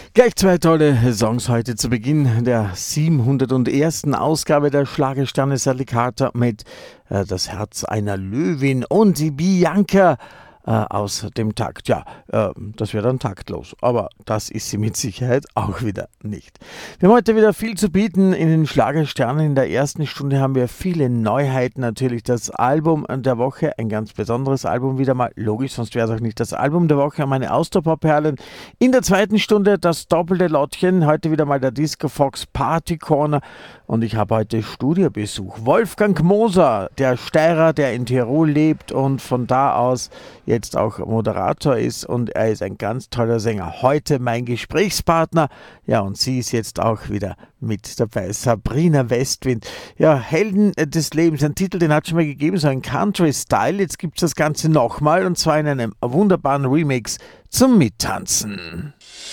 Gleich zwei tolle Songs heute zu Beginn der 701. Ausgabe der Schlagersterne Sally Carter mit Das Herz einer Löwin und die Bianca aus dem Takt. Ja, das wäre dann taktlos, aber das ist sie mit Sicherheit auch wieder nicht. Wir haben heute wieder viel zu bieten in den Schlagersternen. In der ersten Stunde haben wir viele Neuheiten. Natürlich das Album der Woche, ein ganz besonderes Album wieder mal. Logisch, sonst wäre es auch nicht das Album der Woche. Meine Austropop-Perlen. In der zweiten Stunde das doppelte Lottchen. Heute wieder mal der Disco Fox Party Corner. Und ich habe heute Studiobesuch. Wolfgang Moser, der Steirer, der in Tirol lebt und von da aus jetzt auch Moderator ist, und er ist ein ganz toller Sänger. Heute mein Gesprächspartner. Ja, und sie ist jetzt auch wieder mit dabei. Sabrina Westwind. Ja, Helden des Lebens. Ein Titel, den hat es schon mal gegeben, so ein Country-Style. Jetzt gibt es das Ganze nochmal, und zwar in einem wunderbaren Remix zum Mittanzen.